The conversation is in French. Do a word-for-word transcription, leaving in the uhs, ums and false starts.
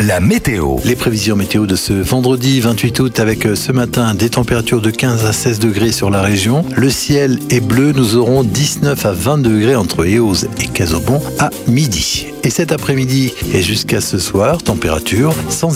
la météo. Les prévisions météo de ce vendredi vingt-huit août avec ce matin des températures de quinze à seize degrés sur la région. Le ciel est bleu, nous aurons dix-neuf à vingt degrés entre Éoz et Casaubon à midi. Et cet après-midi et jusqu'à ce soir, température sans